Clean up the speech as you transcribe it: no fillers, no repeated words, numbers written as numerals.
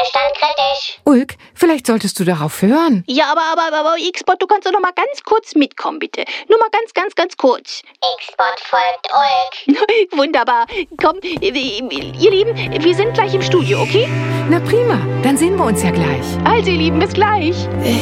Stand kritisch. Ulk, vielleicht solltest du darauf hören. Ja, aber X-Bot, du kannst doch noch mal ganz kurz mitkommen, bitte. Nur mal ganz kurz. X-Bot folgt Ulk. Wunderbar. Komm, ihr Lieben, wir sind gleich im Studio, okay? Na prima, dann sehen wir uns ja gleich. Also, ihr Lieben, bis gleich.